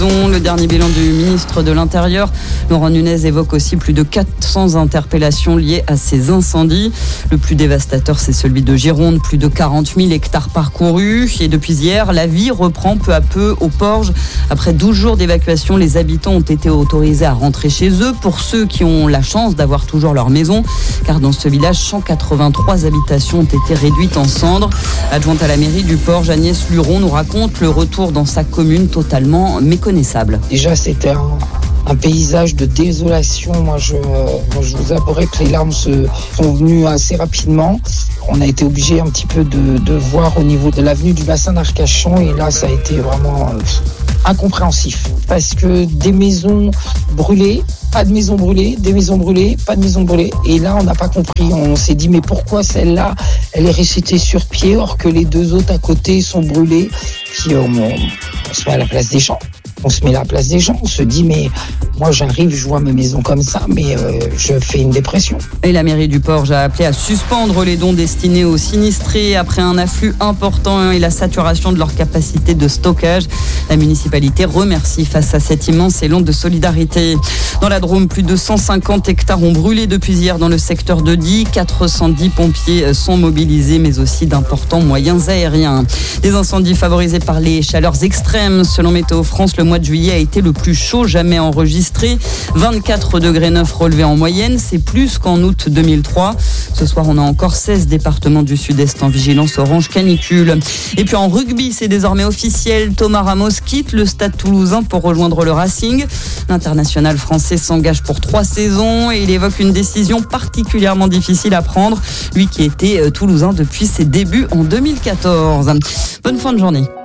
maisons. Le dernier bilan du ministre de l'Intérieur, Laurent Nunez, évoque aussi plus de 400 interpellations liées à ces incendies. Le plus dévastateur, c'est celui de Gironde, plus de 40 000 hectares parcourus. Et depuis hier, la vie reprend peu à peu aux Porges. Après 12 jours d'évacuation, les habitants ont été autorisés à rentrer chez eux. Pour ceux qui ont la chance d'avoir toujours leur maison, car dans ce village, 183 habitations ont été réduites en cendres. Adjointe à la mairie du Porge, Agnès Luron nous raconte le retour dans sa commune totalement méconnaissable. Déjà, c'était un paysage de désolation. Moi, je vous avouerai que les larmes sont venues assez rapidement. On a été obligé un petit peu de voir au niveau de l'avenue du bassin d'Arcachon, et là, ça a été vraiment incompréhensif. Parce que des maisons brûlées, pas de maisons brûlées, des maisons brûlées, pas de maisons brûlées. Et là, on n'a pas compris. On s'est dit, mais pourquoi celle-là, elle est restée sur pied, or que les deux autres à côté sont brûlées. Puis on se met à la place des gens. On se met à la place des gens, on se dit, mais moi j'arrive, je vois ma maison comme ça, mais je fais une dépression. Et la mairie du Porge a appelé à suspendre les dons destinés aux sinistrés après un afflux important et la saturation de leur capacité de stockage. La municipalité remercie face à cet immense élan de solidarité. Dans la Drôme, plus de 150 hectares ont brûlé depuis hier dans le secteur de Die. 410 pompiers sont mobilisés, mais aussi d'importants moyens aériens. Des incendies favorisés par les chaleurs extrêmes. Selon Météo France, le mois de juillet a été le plus chaud jamais enregistré. 24 degrés 9 relevés en moyenne, c'est plus qu'en août 2003. Ce soir, on a encore 16 départements du sud-est en vigilance orange canicule. Et puis en rugby, c'est désormais officiel. Thomas Ramos quitte le Stade Toulousain pour rejoindre le Racing. L'international français s'engage pour 3 saisons et il évoque une décision particulièrement difficile à prendre. Lui qui était toulousain depuis ses débuts en 2014. Bonne fin de journée.